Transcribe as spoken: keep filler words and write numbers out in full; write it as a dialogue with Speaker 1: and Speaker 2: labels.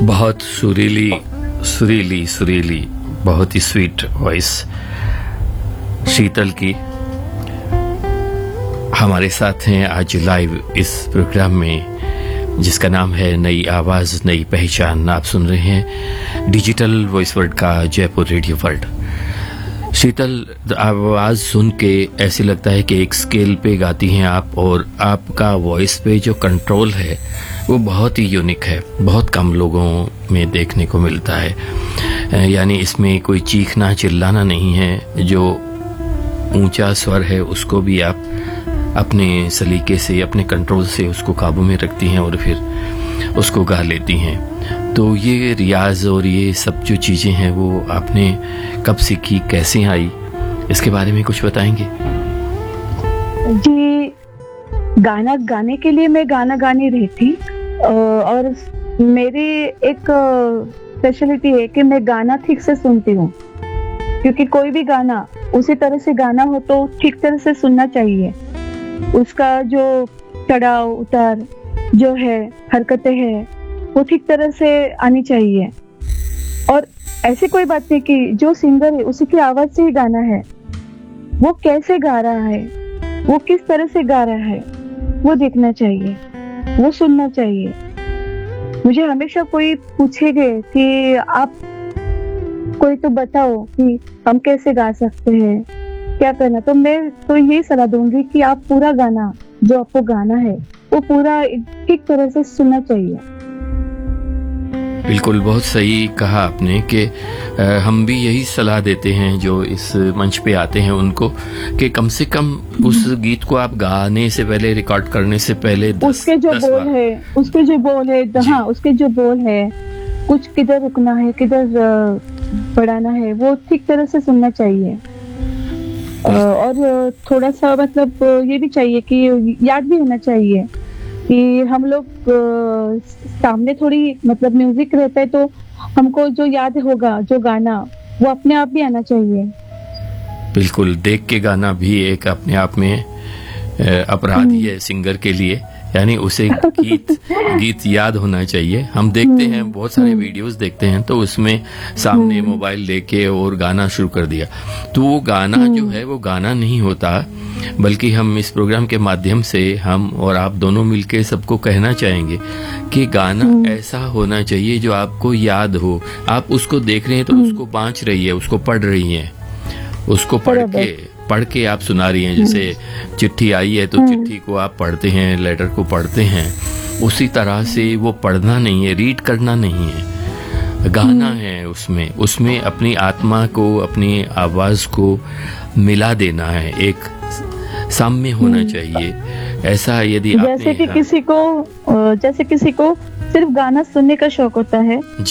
Speaker 1: बहुत सुरीली सुरीली सुरीली बहुत ही स्वीट वॉइस शीतल की हमारे साथ हैं आज लाइव इस प्रोग्राम में, जिसका नाम है नई आवाज नई पहचान। आप सुन रहे हैं डिजिटल वॉइस वर्ल्ड का जयपुर रेडियो वर्ल्ड। शीतल, आवाज सुन के ऐसे लगता है कि एक स्केल पे गाती हैं आप, और आपका वॉइस पे जो कंट्रोल है वो बहुत ही यूनिक है, बहुत कम लोगों में देखने को मिलता है। यानी इसमें कोई चीखना चिल्लाना नहीं है, जो ऊंचा स्वर है उसको भी आप अपने सलीके से, अपने कंट्रोल से उसको काबू में रखती हैं और फिर उसको गा लेती हैं। तो ये रियाज और ये सब जो चीजें हैं वो आपने कब सीखी, कैसे आई, इसके बारे में कुछ बताएंगे?
Speaker 2: जी, गाना गाने के लिए मैं गाना गानी रही थी, और मेरी एक स्पेशलिटी है कि मैं गाना ठीक से सुनती हूँ, क्योंकि कोई भी गाना उसी तरह से गाना हो तो ठीक तरह से सुनना चाहिए। उसका जो चढ़ाव उतार जो है, हरकतें हैं, वो ठीक तरह से आनी चाहिए। और ऐसी कोई बात नहीं कि जो सिंगर है उसी की आवाज से ही गाना है, वो कैसे गा रहा है, वो किस तरह से गा रहा है, वो देखना चाहिए, वो सुनना चाहिए। मुझे हमेशा कोई पूछेगा कि आप कोई तो बताओ कि हम कैसे गा सकते हैं, क्या करना, तो मैं तो यही सलाह दूंगी कि आप पूरा गाना जो आपको गाना है वो पूरा ठीक तरह से सुनना चाहिए।
Speaker 1: बिल्कुल, बहुत सही कहा आपने कि हम भी यही सलाह देते हैं जो इस मंच पे आते हैं उनको, कि कम से कम उस गीत को आप गाने से पहले, रिकॉर्ड करने से पहले दस,
Speaker 2: उसके जो
Speaker 1: दस
Speaker 2: बोल है उसके जो बोल है हाँ उसके जो बोल है, कुछ किधर रुकना है, किधर बढ़ाना है, वो ठीक तरह से सुनना चाहिए। और थोड़ा सा मतलब ये भी चाहिए कि याद भी होना चाहिए कि हम लोग सामने थोड़ी मतलब म्यूजिक रहता है तो हमको जो याद होगा जो गाना, वो अपने आप भी आना चाहिए।
Speaker 1: बिल्कुल, देख के गाना भी एक अपने आप में अपराध ही है सिंगर के लिए, यानी उसे गीत गीत याद होना चाहिए। हम देखते हैं बहुत सारे वीडियोस देखते हैं तो उसमें सामने मोबाइल लेके और गाना शुरू कर दिया, तो वो गाना जो है वो गाना नहीं होता, बल्कि हम इस प्रोग्राम के माध्यम से हम और आप दोनों मिलके सबको कहना चाहेंगे कि गाना ऐसा होना चाहिए जो आपको याद हो। आप उसको देख रहे हैं तो उसको बांच रही है, उसको पढ़ रही हैं, उसको पढ़ के पढ़ के आप सुना रही हैं। जैसे चिट्ठी आई है तो चिट्ठी को आप पढ़ते हैं, लेटर को पढ़ते हैं, उसी तरह से वो पढ़ना नहीं है, रीड करना नहीं है, गाना है। उसमें उसमें अपनी आत्मा को, अपनी आवाज को मिला देना है, एक साम्य होना चाहिए। ऐसा यदि
Speaker 2: जैसे कि किसी को जैसे किसी को सिर्फ गाना सुनने का शौक होता है,